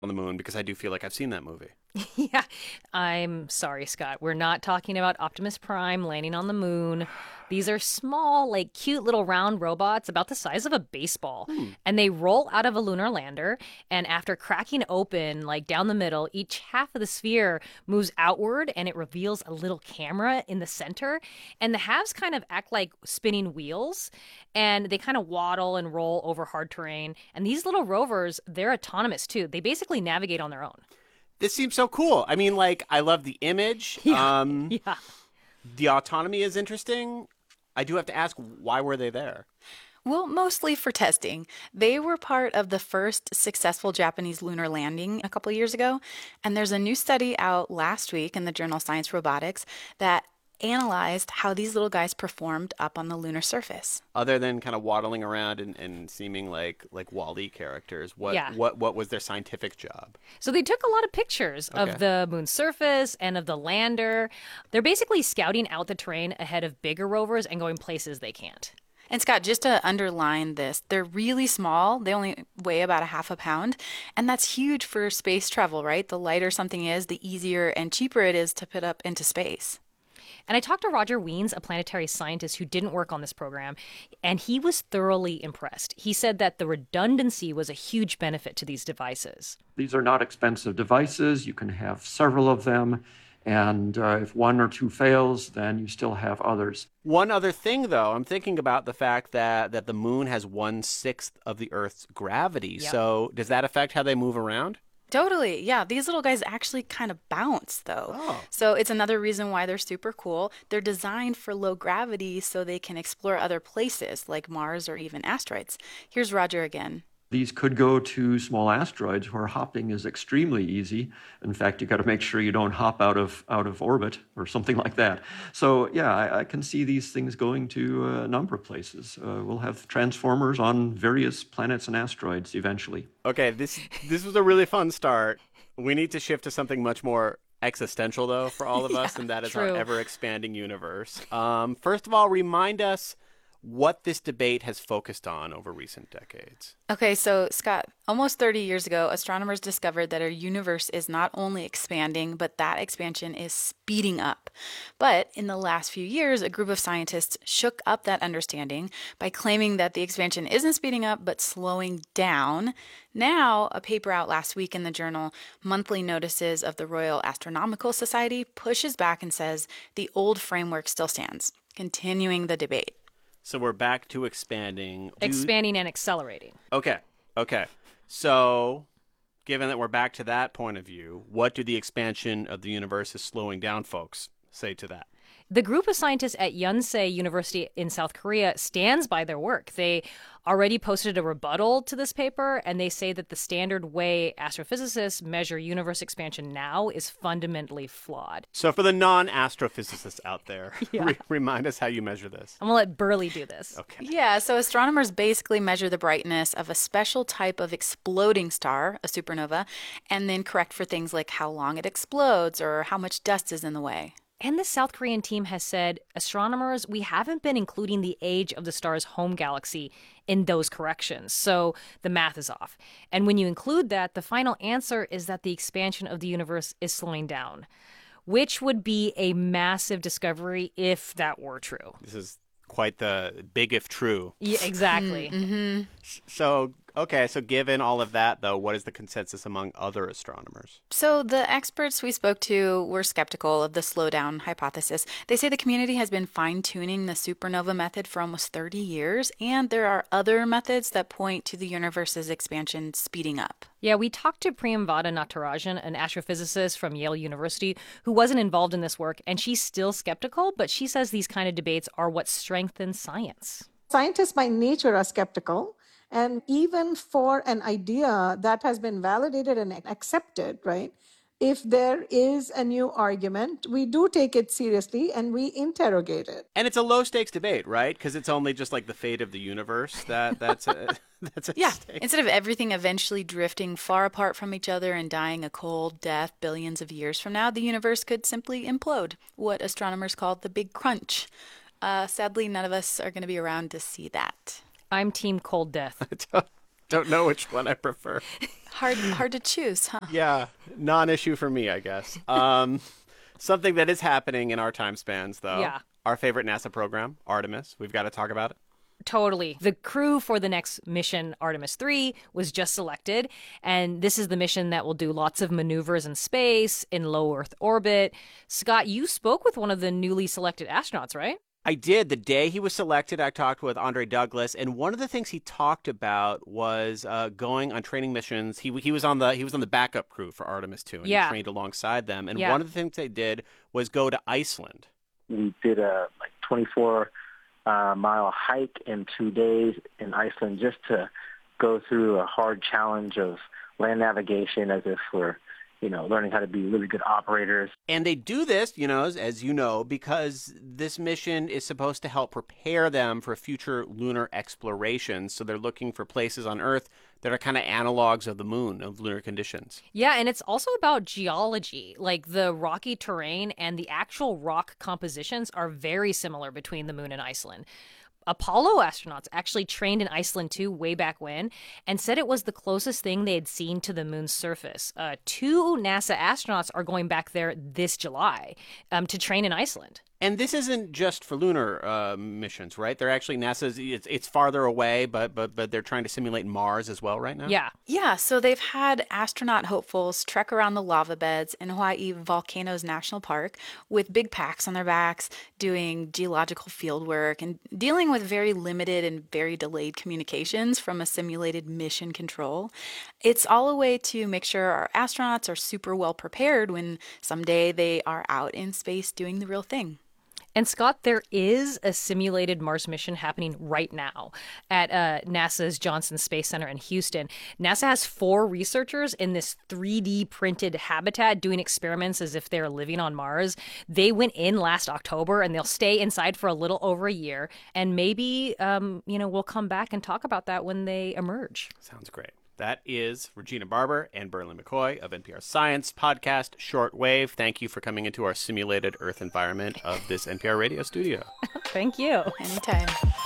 on the Moon because I do feel like I've seen that movie. Yeah, I'm sorry, Scott. We're not talking about Optimus Prime landing on the moon. These are small, like cute little round robots about the size of a baseball. Hmm. And they roll out of a lunar lander. And after cracking open, like down the middle, each half of the sphere moves outward and it reveals a little camera in the center. And the halves kind of act like spinning wheels and they kind of waddle and roll over hard terrain. And these little rovers, they're autonomous too. They basically navigate on their own. This seems so cool. I mean, like, I love the image. Yeah. Yeah. The autonomy is interesting. I do have to ask, why were they there? Well, mostly for testing. They were part of the first successful Japanese lunar landing a couple years ago. And there's a new study out last week in the journal Science Robotics that analyzed how these little guys performed up on the lunar surface. Other than kind of waddling around and seeming like Wall-E characters, what Yeah. what was their scientific job? So they took a lot of pictures Okay. of the moon's surface and of the lander. They're basically scouting out the terrain ahead of bigger rovers and going places they can't. And Scott, just to underline this, they're really small. They only weigh about a half a pound. And that's huge for space travel, right? The lighter something is, the easier and cheaper it is to put up into space. And I talked to Roger Wiens, a planetary scientist who didn't work on this program, and he was thoroughly impressed. He said that the redundancy was a huge benefit to these devices. These are not expensive devices. You can have several of them. And if one or two fails, then you still have others. One other thing, though, I'm thinking about the fact that the moon has 1/6 of the Earth's gravity. Yep. So does that affect how they move around? Totally. Yeah. These little guys actually kind of bounce, though. Oh. So it's another reason why they're super cool. They're designed for low gravity so they can explore other places like Mars or even asteroids. Here's Roger again. These could go to small asteroids where hopping is extremely easy. In fact, you got to make sure you don't hop out of orbit or something like that. So yeah, I can see these things going to a number of places. We'll have transformers on various planets and asteroids eventually. Okay, this was a really fun start. We need to shift to something much more existential, though, for all of us, and that is our true. ever-expanding universe. First of all, remind us what this debate has focused on over recent decades. Okay, so Scott, almost 30 years ago, astronomers discovered that our universe is not only expanding, but that expansion is speeding up. But in the last few years, a group of scientists shook up that understanding by claiming that the expansion isn't speeding up, but slowing down. Now, a paper out last week in the journal Monthly Notices of the Royal Astronomical Society pushes back and says the old framework still stands, continuing the debate. So we're back to expanding. Expanding and accelerating. Okay. So, given that we're back to that point of view, what do the expansion of the universe is slowing down folks say to that? The group of scientists at Yonsei University in South Korea stands by their work. They already posted a rebuttal to this paper, and they say that the standard way astrophysicists measure universe expansion now is fundamentally flawed. So for the non-astrophysicists out there, Yeah. remind us how you measure this. I'm going to let Burley do this. Okay. Yeah, so astronomers basically measure the brightness of a special type of exploding star, a supernova, and then correct for things like how long it explodes or how much dust is in the way. And the South Korean team has said, astronomers, we haven't been including the age of the star's home galaxy in those corrections. So the math is off. And when you include that, the final answer is that the expansion of the universe is slowing down, which would be a massive discovery if that were true. This is quite the big if true. Yeah, exactly. Mm-hmm. So, okay, so given all of that, though, what is the consensus among other astronomers? So the experts we spoke to were skeptical of the slowdown hypothesis. They say the community has been fine-tuning the supernova method for almost 30 years, and there are other methods that point to the universe's expansion speeding up. Yeah, we talked to Priyamvada Natarajan, an astrophysicist from Yale University, who wasn't involved in this work, and she's still skeptical, but she says these kind of debates are what strengthen science. Scientists by nature are skeptical. And even for an idea that has been validated and accepted, right? If there is a new argument, we do take it seriously and we interrogate it. And it's a low stakes debate, right? Because it's only just like the fate of the universe that's at Yeah, stake. instead of everything eventually drifting far apart from each other and dying a cold death billions of years from now, the universe could simply implode, what astronomers call the Big Crunch. Sadly, none of us are going to be around to see that. I'm team cold death. don't know which one I prefer. Hard to choose, huh? Yeah, non-issue for me, I guess. Something that is happening in our time spans, though. Yeah. Our favorite NASA program, Artemis. We've got to talk about it. Totally. The crew for the next mission, Artemis 3, was just selected. And this is the mission that will do lots of maneuvers in space, in low Earth orbit. Scott, you spoke with one of the newly selected astronauts, right? I did. The day he was selected, I talked with Andre Douglas, and one of the things he talked about was going on training missions. He was on the backup crew for Artemis 2, and he trained alongside them. And one of the things they did was go to Iceland. We did a 24-mile hike in 2 days in Iceland just to go through a hard challenge of land navigation as if we're learning how to be really good operators. And they do this, as you know, because this mission is supposed to help prepare them for future lunar exploration. So they're looking for places on Earth that are kind of analogs of the moon, of lunar conditions. Yeah, and it's also about geology. Like the rocky terrain and the actual rock compositions are very similar between the moon and Iceland. Apollo astronauts actually trained in Iceland too way back when and said it was the closest thing they had seen to the moon's surface. 2 NASA astronauts are going back there this July to train in Iceland. And this isn't just for lunar missions, right? They're actually NASA's. It's farther away, but they're trying to simulate Mars as well right now. Yeah. So they've had astronaut hopefuls trek around the lava beds in Hawaii Volcanoes National Park with big packs on their backs, doing geological field work and dealing with very limited and very delayed communications from a simulated mission control. It's all a way to make sure our astronauts are super well prepared when someday they are out in space doing the real thing. And Scott, there is a simulated Mars mission happening right now at NASA's Johnson Space Center in Houston. NASA has 4 researchers in this 3D printed habitat doing experiments as if they're living on Mars. They went in last October and they'll stay inside for a little over a year. And maybe, we'll come back and talk about that when they emerge. Sounds great. That is Regina Barber and Berlin McCoy of NPR Science podcast Shortwave. Thank you for coming into our simulated Earth environment of this NPR radio studio. Thank you. Anytime.